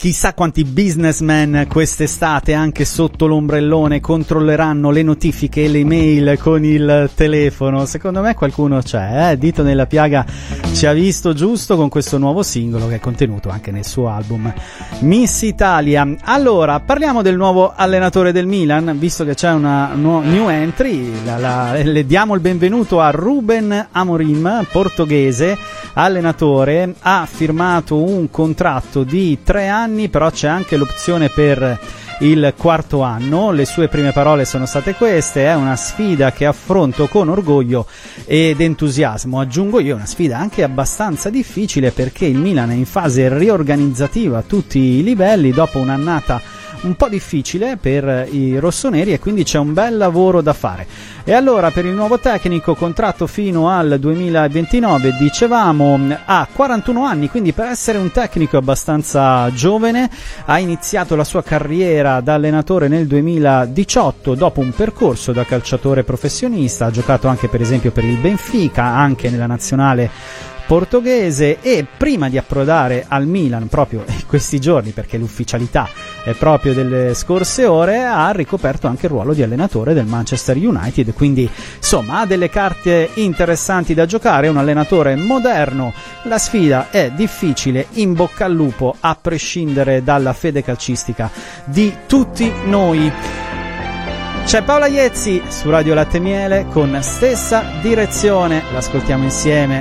Chissà quanti businessmen quest'estate anche sotto l'ombrellone controlleranno le notifiche e le email con il telefono. Secondo me qualcuno c'è, Dito nella piaga ci ha visto giusto con questo nuovo singolo che è contenuto anche nel suo album Miss Italia. Allora, parliamo del nuovo allenatore del Milan, visto che c'è una new entry, le diamo il benvenuto a Ruben Amorim, portoghese, allenatore, ha firmato un contratto di 3 anni, però c'è anche l'opzione per il 4º anno. Le sue prime parole sono state queste: è una sfida che affronto con orgoglio ed entusiasmo. Aggiungo io, una sfida anche abbastanza difficile, perché il Milan è in fase riorganizzativa a tutti i livelli dopo un'annata un po' difficile per i rossoneri, e quindi c'è un bel lavoro da fare. E allora, per il nuovo tecnico, contratto fino al 2029, dicevamo, ha 41 anni, quindi per essere un tecnico abbastanza giovane. Ha iniziato la sua carriera da allenatore nel 2018 dopo un percorso da calciatore professionista. Ha giocato anche per esempio per il Benfica, anche nella nazionale portoghese, e prima di approdare al Milan proprio in questi giorni, perché l'ufficialità è proprio delle scorse ore, ha ricoperto anche il ruolo di allenatore del Manchester United, quindi insomma ha delle carte interessanti da giocare. È un allenatore moderno, la sfida è difficile, in bocca al lupo a prescindere dalla fede calcistica di tutti noi. C'è Paola Iezzi su Radio Latte e Miele con Stessa Direzione, l'ascoltiamo insieme.